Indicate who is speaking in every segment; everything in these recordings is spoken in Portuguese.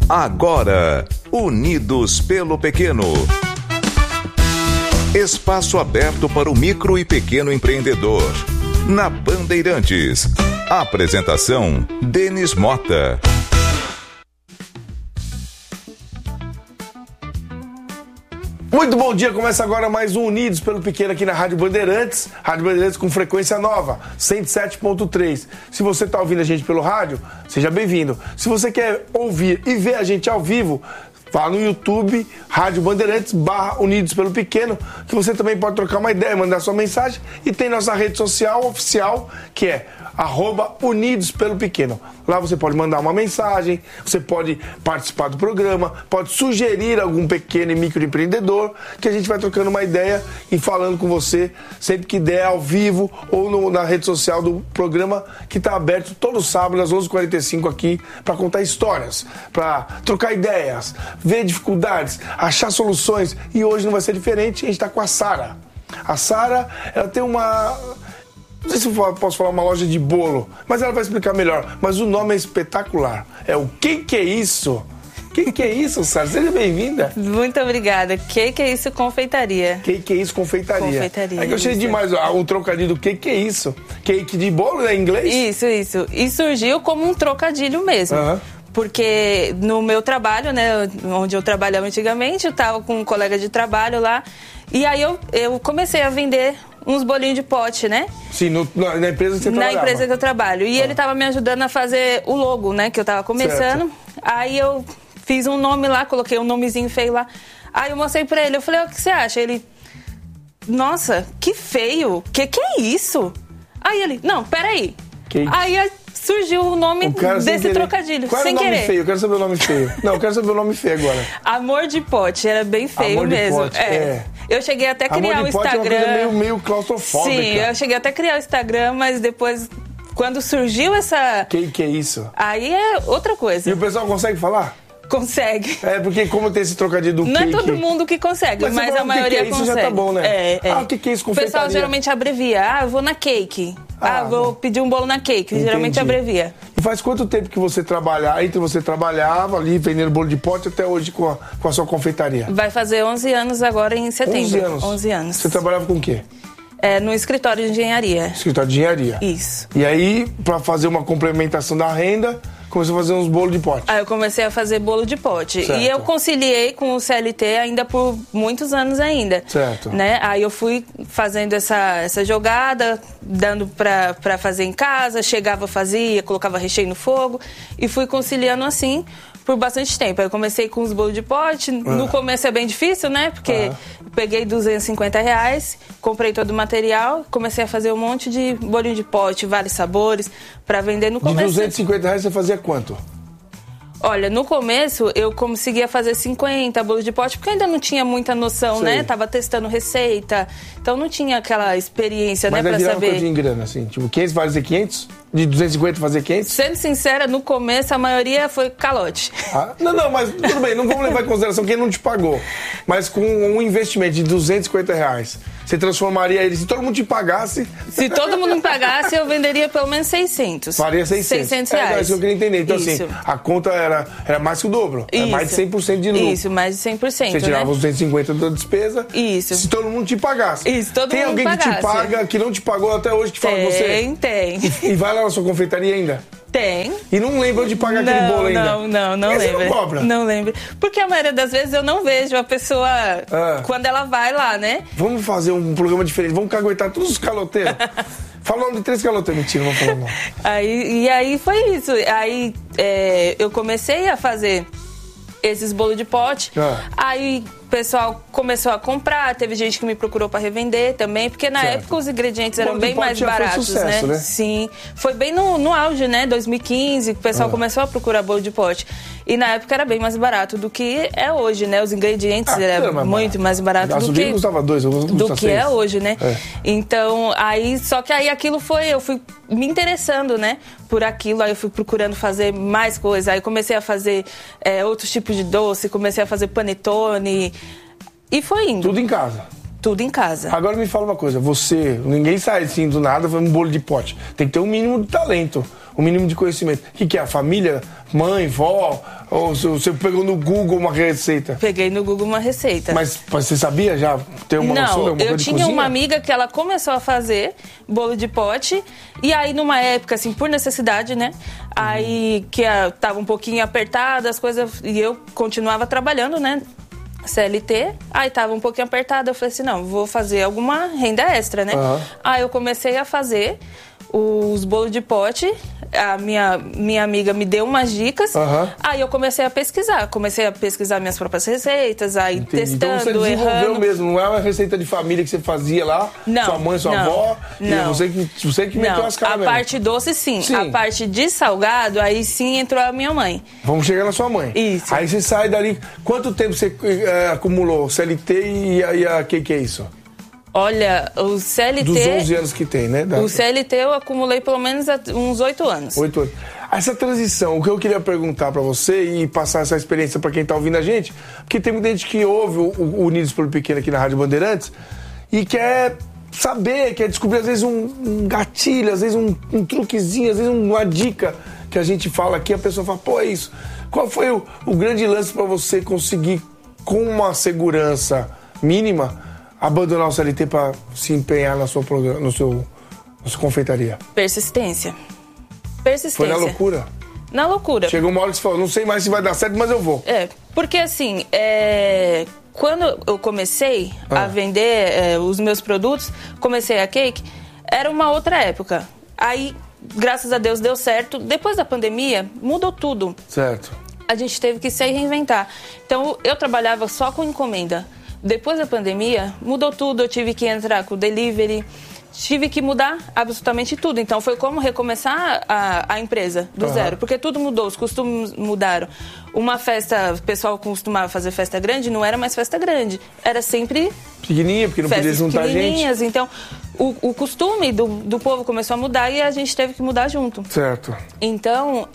Speaker 1: Agora, Unidos pelo Pequeno. Espaço aberto para o micro e pequeno empreendedor. Na Bandeirantes. Apresentação, Denis Mota.
Speaker 2: Muito bom dia, começa agora mais um Unidos pelo Pequeno aqui na Rádio Bandeirantes. Rádio Bandeirantes com frequência nova, 107.3. Se você está ouvindo a gente pelo rádio, seja bem-vindo. Se você quer ouvir e ver a gente ao vivo, vá no YouTube, Rádio Bandeirantes /Unidos pelo Pequeno, que você também pode trocar uma ideia, mandar sua mensagem. E tem nossa rede social oficial, que é @Unidos pelo Pequeno. Lá você pode mandar uma mensagem, você pode participar do programa, pode sugerir algum pequeno e microempreendedor, que a gente vai trocando uma ideia e falando com você sempre que der, ao vivo ou na rede social do programa, que está aberto todo sábado às 11h45 aqui, para contar histórias, para trocar ideias, ver dificuldades, achar soluções. E hoje não vai ser diferente, a gente está com a Sara. A Sara, ela tem uma... Não sei se eu posso falar uma loja de bolo, mas ela vai explicar melhor. Mas o nome é espetacular. É o Que é Isso? Que é isso, Sara? Seja bem-vinda.
Speaker 3: Muito obrigada. Que é isso, confeitaria.
Speaker 2: Que é isso, confeitaria.
Speaker 3: Confeitaria.
Speaker 2: É que eu achei demais o trocadilho do que é isso? Cake de bolo, é em inglês?
Speaker 3: Isso. E surgiu como um trocadilho mesmo. Porque no meu trabalho, né, onde eu trabalhava antigamente, eu estava com um colega de trabalho lá, e aí eu comecei a vender uns bolinhos de pote, né?
Speaker 2: Sim, na empresa que você trabalhava.
Speaker 3: Na empresa que eu trabalho. E ele estava me ajudando a fazer o logo, né, que eu estava começando. Certo. Aí eu fiz um nome lá, coloquei um nomezinho feio lá. Aí eu mostrei pra ele, eu falei, o que você acha? Ele, nossa, que feio, que é isso? Aí ele, não, peraí. Aí surgiu o nome desse trocadilho,
Speaker 2: Qual era
Speaker 3: sem
Speaker 2: o nome
Speaker 3: querer.
Speaker 2: feio? Eu quero saber o nome feio. Não, eu quero saber o nome feio agora.
Speaker 3: Amor de pote, era bem feio
Speaker 2: Amor
Speaker 3: mesmo.
Speaker 2: De pote, é.
Speaker 3: Eu cheguei até a criar o Instagram.
Speaker 2: Amor de pote é uma coisa meio claustrofóbica.
Speaker 3: Sim, eu cheguei até a criar o Instagram, mas depois, quando surgiu essa...
Speaker 2: Que é isso?
Speaker 3: Aí é outra coisa.
Speaker 2: E o pessoal consegue falar?
Speaker 3: Consegue.
Speaker 2: É, porque como tem esse trocadilho do
Speaker 3: Não é todo mundo que consegue, mas a maioria consegue.
Speaker 2: Isso já tá bom, né?
Speaker 3: O
Speaker 2: que é isso, confeitaria?
Speaker 3: O pessoal geralmente abrevia. Eu vou na cake. Vou pedir um bolo na cake. Entendi. Geralmente abrevia.
Speaker 2: E faz quanto tempo que você trabalhava ali vendendo bolo de pote até hoje com a sua confeitaria?
Speaker 3: Vai fazer 11 anos agora em setembro.
Speaker 2: 11 anos?
Speaker 3: 11 anos.
Speaker 2: Você trabalhava com o quê?
Speaker 3: No escritório de engenharia.
Speaker 2: Escritório de engenharia.
Speaker 3: Isso.
Speaker 2: E aí, pra fazer uma complementação da renda, começou a fazer uns bolos de pote.
Speaker 3: Aí eu comecei a fazer bolo de pote.
Speaker 2: Certo.
Speaker 3: E eu conciliei com o CLT ainda por muitos anos ainda.
Speaker 2: Certo.
Speaker 3: Né? Aí eu fui fazendo essa jogada, dando pra fazer em casa, chegava, fazia, colocava recheio no fogo e fui conciliando assim por bastante tempo. Aí eu comecei com os bolos de pote. No começo é bem difícil, né? Porque eu peguei R$250, comprei todo o material, comecei a fazer um monte de bolinho de pote, vários sabores, pra vender no começo.
Speaker 2: De R$250 você fazia quanto?
Speaker 3: Olha, no começo eu conseguia fazer 50 bolos de pote, porque eu ainda não tinha muita noção, né? Tava testando receita, então não tinha aquela experiência, né, pra saber.
Speaker 2: Mas em grana, assim, tipo, 500 fazer 500? De 250 fazer 500?
Speaker 3: Sendo sincera, no começo a maioria foi calote.
Speaker 2: Não, mas tudo bem, não vamos levar em consideração quem não te pagou. Mas com um investimento de R$250, você transformaria ele, se todo mundo te pagasse...
Speaker 3: Se todo mundo me pagasse, eu venderia pelo menos 600.
Speaker 2: Faria 600.
Speaker 3: R$600.
Speaker 2: Isso eu queria entender. Então,
Speaker 3: isso.
Speaker 2: Assim, a conta era mais que o dobro. Era mais de 100% de lucro.
Speaker 3: Isso, mais de 100%.
Speaker 2: Você tirava os 250 da despesa.
Speaker 3: Isso.
Speaker 2: Se todo mundo te pagasse.
Speaker 3: Isso, todo
Speaker 2: tem
Speaker 3: mundo
Speaker 2: alguém que te paga, que não te pagou até hoje, que fala com você?
Speaker 3: Tem.
Speaker 2: E vai lá na sua confeitaria ainda?
Speaker 3: Tem.
Speaker 2: E não lembra de pagar aquele bolo ainda?
Speaker 3: Não lembro.
Speaker 2: Você não cobra?
Speaker 3: Não lembro. Porque a maioria das vezes eu não vejo a pessoa quando ela vai lá, né?
Speaker 2: Vamos fazer um programa diferente. Vamos caguetar todos os caloteiros. Fala o nome de 3 caloteiros. Mentira, não vou falar não.
Speaker 3: Aí foi isso. Aí eu comecei a fazer esses bolos de pote. Aí o pessoal começou a comprar, teve gente que me procurou para revender também, porque na época os ingredientes eram bem mais baratos,
Speaker 2: sucesso, né?
Speaker 3: Sim, foi bem no auge, né? 2015, o pessoal começou a procurar bolo de pote. E na época era bem mais barato do que é hoje, né? Os ingredientes eram muito mais barato do que
Speaker 2: custava 2,
Speaker 3: do que é hoje, né? Então, só que aí aquilo eu fui me interessando, né? Por aquilo, aí eu fui procurando fazer mais coisas. Aí comecei a fazer outros tipos de doce, comecei a fazer panetone e foi indo.
Speaker 2: Tudo em casa?
Speaker 3: Tudo em casa.
Speaker 2: Agora me fala uma coisa, ninguém sai assim do nada fazendo um bolo de pote. Tem que ter um mínimo de talento. o mínimo de conhecimento. O que é? A família? Mãe, vó? Ou você pegou no Google uma receita?
Speaker 3: Peguei no Google uma receita.
Speaker 2: Mas você sabia já? Tem uma noção de alguma coisa de cozinha?
Speaker 3: Eu tinha uma amiga que ela começou a fazer bolo de pote. E aí, numa época, assim, por necessidade, né? Aí, que tava um pouquinho apertada as coisas. E eu continuava trabalhando, né? CLT, aí tava um pouquinho apertada, eu falei assim, não, vou fazer alguma renda extra, né? Aí eu comecei a fazer os bolos de pote, a minha amiga me deu umas dicas, aí eu comecei a pesquisar minhas próprias receitas, aí testando,
Speaker 2: então você desenvolveu
Speaker 3: errando.
Speaker 2: Mesmo, não é uma receita de família que você fazia lá,
Speaker 3: não,
Speaker 2: sua mãe, sua avó,
Speaker 3: não.
Speaker 2: E você que meteu as caras
Speaker 3: mesmo. A parte doce, sim. A parte de salgado, aí sim entrou a minha mãe.
Speaker 2: Vamos chegar na sua mãe.
Speaker 3: Isso.
Speaker 2: Aí você sai dali, quanto tempo você acumulou? CLT e a que é isso?
Speaker 3: Olha, o CLT...
Speaker 2: Dos 11 anos que tem, né?
Speaker 3: O CLT eu acumulei pelo menos uns 8 anos.
Speaker 2: 8 anos. Essa transição, o que eu queria perguntar pra você e passar essa experiência pra quem tá ouvindo a gente, porque tem muita gente que ouve o Unidos pelo Pequeno aqui na Rádio Bandeirantes e quer saber, quer descobrir às vezes um gatilho, às vezes um truquezinho, às vezes uma dica que a gente fala aqui, a pessoa fala, pô, é isso. Qual foi o grande lance pra você conseguir, com uma segurança mínima, abandonar o CLT para se empenhar na sua confeitaria? Persistência. Foi na loucura?
Speaker 3: Na loucura.
Speaker 2: Chegou uma hora que você falou, não sei mais se vai dar certo, mas eu vou.
Speaker 3: Porque assim, quando eu comecei a vender os meus produtos, comecei a cake, era uma outra época. Aí, graças a Deus, deu certo. Depois da pandemia, mudou tudo.
Speaker 2: Certo.
Speaker 3: A gente teve que se reinventar. Então, eu trabalhava só com encomenda. Depois da pandemia, mudou tudo, eu tive que entrar com o delivery, tive que mudar absolutamente tudo. Então, foi como recomeçar a empresa do zero, porque tudo mudou, os costumes mudaram. Uma festa, o pessoal costumava fazer festa grande, não era mais festa grande, era sempre...
Speaker 2: pequenininha, porque não podia juntar gente.
Speaker 3: Então, o costume do povo começou a mudar e a gente teve que mudar junto.
Speaker 2: Certo.
Speaker 3: Então,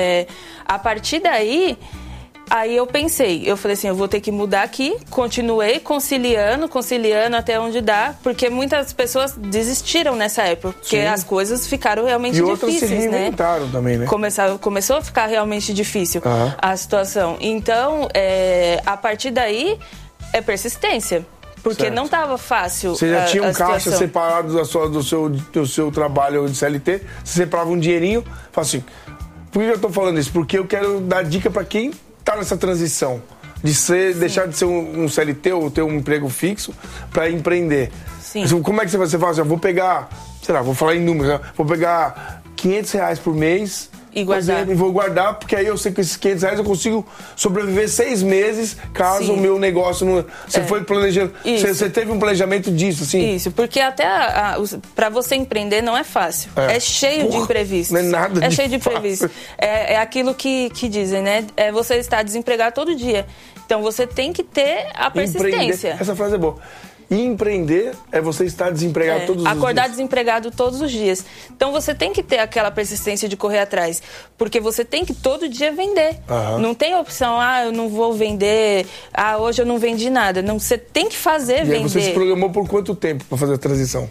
Speaker 3: a partir daí... Aí eu falei assim, eu vou ter que mudar aqui, continuei conciliando até onde dá, porque muitas pessoas desistiram nessa época, porque as coisas ficaram realmente difíceis, né? E outras se
Speaker 2: reinventaram também, né?
Speaker 3: Começou a ficar realmente difícil a situação. Então, a partir daí, é persistência. Porque não estava fácil.
Speaker 2: Você já tinha um caixa separado do seu trabalho de CLT, você separava um dinheirinho, fala assim, por que eu estou falando isso? Porque eu quero dar dica para quem tá nessa transição de deixar de ser um CLT ou ter um emprego fixo para empreender.
Speaker 3: Sim.
Speaker 2: Como é que você fala assim, vou pegar, sei lá, vou falar em números, vou pegar R$500 por mês
Speaker 3: e guardar.
Speaker 2: E vou guardar, porque aí eu sei que com esses R$500 eu consigo sobreviver 6 meses caso o meu negócio não... Você foi planejando... Você teve um planejamento disso, assim?
Speaker 3: Isso, porque até para você empreender não é fácil. É cheio de imprevistos.
Speaker 2: Não é nada
Speaker 3: cheio de imprevistos. É aquilo que dizem, né? É você estar desempregado todo dia. Então você tem que ter a persistência.
Speaker 2: Empreender. Essa frase é boa. E empreender é você estar desempregado todos os dias.
Speaker 3: Acordar desempregado todos os dias. Então você tem que ter aquela persistência de correr atrás. Porque você tem que todo dia vender. Não tem opção, eu não vou vender, hoje eu não vendi nada. Não, você tem que fazer vender.
Speaker 2: E aí você se programou por quanto tempo para fazer a transição?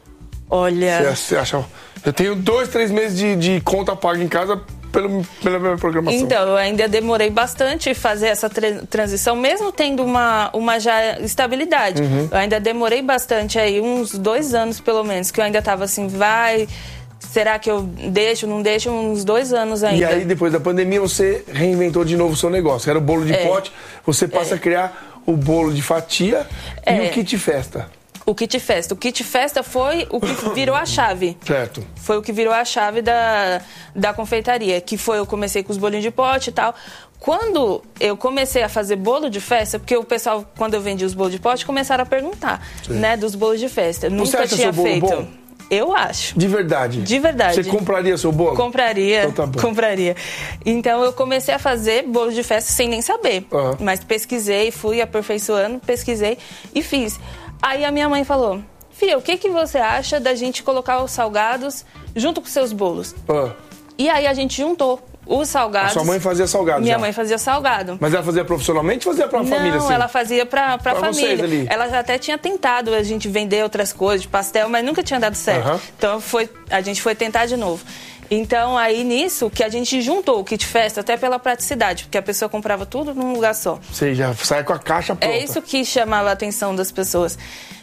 Speaker 3: Olha...
Speaker 2: Você acha... Eu tenho 2, 3 meses de conta paga em casa... Pela minha programação.
Speaker 3: Então, eu ainda demorei bastante fazer essa transição, mesmo tendo uma já estabilidade. Eu ainda demorei bastante aí, uns 2 anos pelo menos, que eu ainda tava assim, será que eu deixo, não deixo, uns 2 anos ainda.
Speaker 2: E aí, depois da pandemia, você reinventou de novo o seu negócio. Era o bolo de pote, você passa a criar o bolo de fatia e o kit festa.
Speaker 3: O kit festa. O kit festa foi o que virou a chave.
Speaker 2: Certo.
Speaker 3: Foi o que virou a chave da confeitaria. Que foi, eu comecei com os bolinhos de pote e tal. Quando eu comecei a fazer bolo de festa, porque o pessoal, quando eu vendi os bolos de pote, começaram a perguntar, né, dos bolos de festa. Eu nunca tinha feito. Bom? Eu acho.
Speaker 2: De verdade?
Speaker 3: De verdade.
Speaker 2: Você compraria seu bolo?
Speaker 3: Compraria.
Speaker 2: Então tá bom.
Speaker 3: Compraria. Então eu comecei a fazer bolo de festa sem nem saber. Mas pesquisei, fui aperfeiçoando, pesquisei e fiz. Aí a minha mãe falou, filha, o que você acha da gente colocar os salgados junto com seus bolos? E aí a gente juntou os salgados...
Speaker 2: A sua mãe fazia salgado
Speaker 3: Minha
Speaker 2: já?
Speaker 3: mãe fazia salgado.
Speaker 2: Mas ela fazia profissionalmente ou fazia pra família?
Speaker 3: Não,
Speaker 2: assim?
Speaker 3: ela fazia pra família.
Speaker 2: Vocês ali.
Speaker 3: Ela já até tinha tentado a gente vender outras coisas de pastel, mas nunca tinha dado certo. Então a gente foi tentar de novo. Então, aí nisso, que a gente juntou o kit festa até pela praticidade, porque a pessoa comprava tudo num lugar só.
Speaker 2: Você já sai com a caixa pronta.
Speaker 3: É isso que chamava a atenção das pessoas.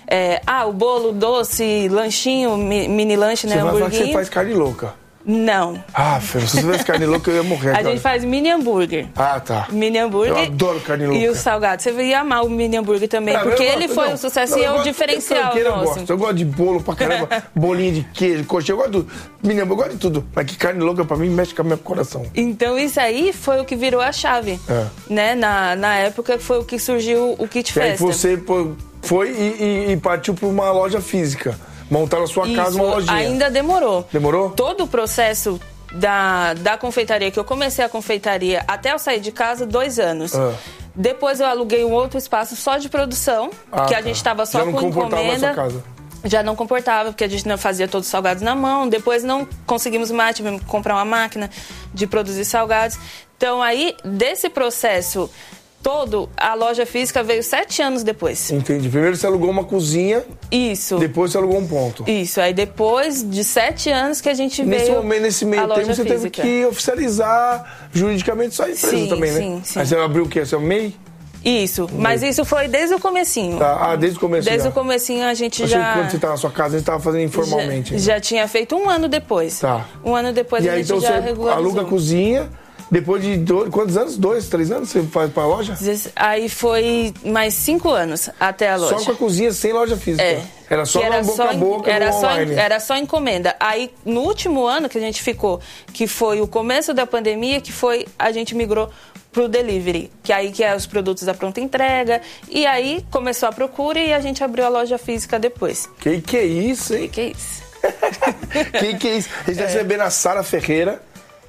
Speaker 3: O bolo, doce, lanchinho, mini lanche, né?
Speaker 2: Você vai falar que você
Speaker 3: hamburguinho.
Speaker 2: faz carne louca.
Speaker 3: Não.
Speaker 2: Se você fizesse carne louca, eu ia morrer.
Speaker 3: A gente faz mini hambúrguer.
Speaker 2: Tá.
Speaker 3: Mini hambúrguer.
Speaker 2: Eu adoro carne louca.
Speaker 3: E o salgado. Você ia amar o mini hambúrguer também, porque ele foi um sucesso e é o diferencial nosso.
Speaker 2: Eu gosto de bolo pra caramba, bolinho de queijo, coxinha, eu gosto eu gosto de tudo. Mas que carne louca pra mim mexe com o meu coração.
Speaker 3: Então isso aí foi o que virou a chave. Né? Na época foi o que surgiu o kit festa.
Speaker 2: E aí você foi e partiu pra uma loja física. Montar na sua casa uma lojinha.
Speaker 3: Ainda demorou.
Speaker 2: Demorou?
Speaker 3: Todo o processo da confeitaria, que eu comecei a confeitaria até eu sair de casa, 2 anos. Depois eu aluguei um outro espaço só de produção, que a gente estava só com encomenda.
Speaker 2: Na sua casa.
Speaker 3: Já não comportava, porque a gente não fazia todos os salgados na mão. Depois não conseguimos mais, tivemos que comprar uma máquina de produzir salgados. Então aí, desse processo todo, a loja física veio 7 anos depois.
Speaker 2: Entendi. Primeiro você alugou uma cozinha.
Speaker 3: Isso.
Speaker 2: Depois você alugou um ponto.
Speaker 3: Isso. Aí depois de 7 anos que a gente veio.
Speaker 2: Nesse meio tempo você teve que oficializar juridicamente sua empresa também, né?
Speaker 3: Sim.
Speaker 2: Aí você abriu o quê? Seu MEI?
Speaker 3: Isso. Mas isso foi desde o comecinho.
Speaker 2: Desde o comecinho.
Speaker 3: Desde o comecinho a gente já...
Speaker 2: Quando você estava na sua casa, a gente estava fazendo informalmente.
Speaker 3: Já tinha feito 1 ano depois. Um ano depois
Speaker 2: e
Speaker 3: a
Speaker 2: aí,
Speaker 3: gente
Speaker 2: então
Speaker 3: já
Speaker 2: você
Speaker 3: regularizou.
Speaker 2: aluga a cozinha. Depois de quantos anos? 2, 3 anos você faz pra loja?
Speaker 3: Aí foi mais 5 anos até a loja.
Speaker 2: Só com a cozinha sem loja física? Era só boca a boca, online?
Speaker 3: Era só encomenda. Aí no último ano que a gente ficou, que foi o começo da pandemia, a gente migrou pro delivery, que é os produtos da pronta entrega. E aí começou a procura e a gente abriu a loja física depois.
Speaker 2: Que é isso, hein?
Speaker 3: Que é isso?
Speaker 2: que é isso? A gente tá recebendo a Sara Ferreira,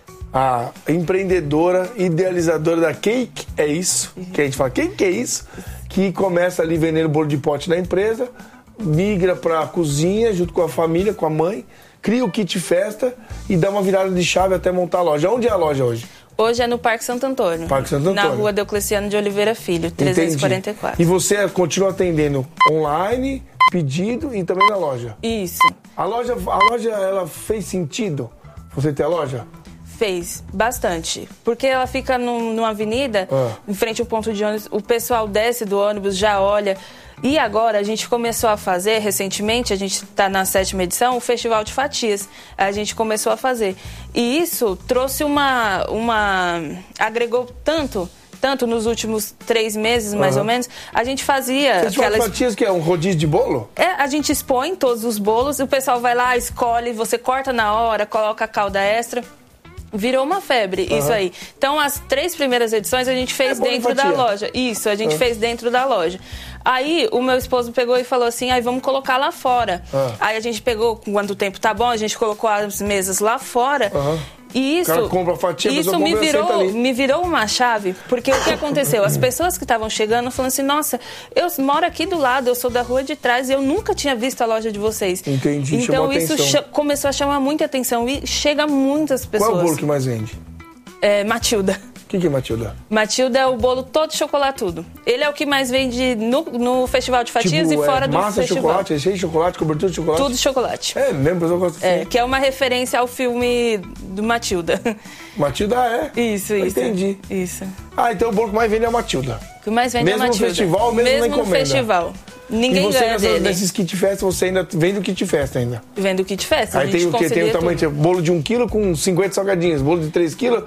Speaker 2: a empreendedora, idealizadora da Cake É Isso, que a gente fala, que é isso? Que começa ali vendendo bolo de pote na empresa, migra pra cozinha junto com a família, com a mãe, cria o kit festa e dá uma virada de chave até montar a loja. Onde é a loja hoje?
Speaker 3: Hoje é no Parque Santo Antônio.
Speaker 2: Parque Santo Antônio.
Speaker 3: Na rua Deocleciano de Oliveira Filho, 344.
Speaker 2: Entendi. E você continua atendendo online, pedido e também na loja?
Speaker 3: Isso.
Speaker 2: A loja ela fez sentido? Você ter a loja?
Speaker 3: Fez, bastante. Porque ela fica numa avenida, em frente ao ponto de ônibus, o pessoal desce do ônibus, já olha. E agora a gente começou a fazer, recentemente, a gente está na 7ª edição, o Festival de Fatias. A gente começou a fazer. E isso trouxe agregou tanto nos últimos 3 meses, mais ou menos, a gente fazia...
Speaker 2: Festival de Fatias, que é um rodízio de bolo?
Speaker 3: A gente expõe todos os bolos, o pessoal vai lá, escolhe, você corta na hora, coloca a calda extra. Virou uma febre, isso aí. Então, as 3 primeiras edições a gente fez dentro da loja. Isso, a gente fez dentro da loja. Aí, o meu esposo pegou e falou assim, vamos colocar lá fora. Aí a gente pegou, quando o tempo tá bom, a gente colocou as mesas lá fora. E isso,
Speaker 2: o cara compra a fatia,
Speaker 3: isso me virou uma chave, porque o que aconteceu? As pessoas que estavam chegando falando assim, nossa, eu moro aqui do lado, eu sou da rua de trás e eu nunca tinha visto a loja de vocês.
Speaker 2: Entendi,
Speaker 3: então isso começou a chamar muita atenção e chega a muitas pessoas.
Speaker 2: Qual é o bolo que mais vende?
Speaker 3: Matilda.
Speaker 2: O que é Matilda?
Speaker 3: Matilda é o bolo todo chocolatudo. Ele é o que mais vende no Festival de Fatias e fora do
Speaker 2: massa
Speaker 3: festival.
Speaker 2: Massa de chocolate, recheio de chocolate, cobertura de chocolate?
Speaker 3: Tudo chocolate.
Speaker 2: Mesmo, eu gosto assim.
Speaker 3: Que é uma referência ao filme do Matilda.
Speaker 2: Matilda
Speaker 3: Isso.
Speaker 2: Entendi.
Speaker 3: Isso.
Speaker 2: Então o bolo que mais vende é a Matilda.
Speaker 3: O que mais vende é a Matilda.
Speaker 2: Mesmo no festival, mesmo na encomenda?
Speaker 3: No festival. Ninguém ganha dele.
Speaker 2: Nesses kit festa, você ainda vende o kit festa ainda?
Speaker 3: Vende o kit festa.
Speaker 2: Aí tem o quê? Tem o tamanho, bolo de 1 quilo com 50 salgadinhos, bolo de 3 quilos